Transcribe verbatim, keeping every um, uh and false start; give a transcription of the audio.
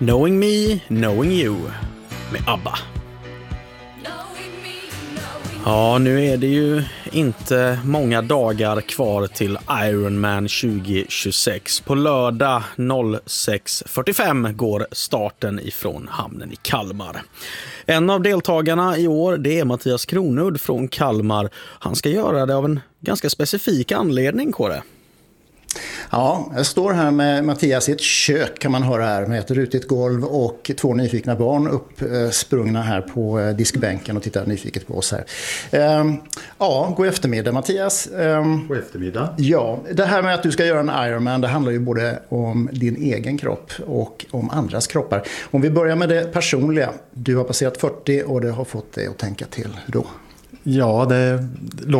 Knowing Me, Knowing You med ABBA. Ja, nu är det ju inte många dagar kvar till Ironman tjugo tjugosex. På lördag sex fyrtiofem går starten ifrån hamnen i Kalmar. En av deltagarna i år, det är Mattias Kronud från Kalmar. Han ska göra det av en ganska specifik anledning, Kåre. Ja, jag står här med Mattias i ett kök, kan man höra här, med ett rutigt golv och två nyfikna barn uppsprungna här på diskbänken och tittar nyfiket på oss här. Ehm, ja, god eftermiddag Mattias. Ehm, god eftermiddag. Ja, det här med att du ska göra en Ironman, det handlar ju både om din egen kropp och om andras kroppar. Om vi börjar med det personliga. Du har passerat fyrtio och det har fått dig att tänka till då. Ja, det låter